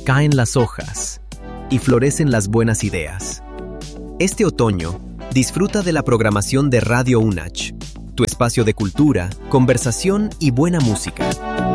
caen las hojas y florecen las buenas ideas. Este otoño, disfruta de la programación de Radio UNACH, tu espacio de cultura, conversación y buena música.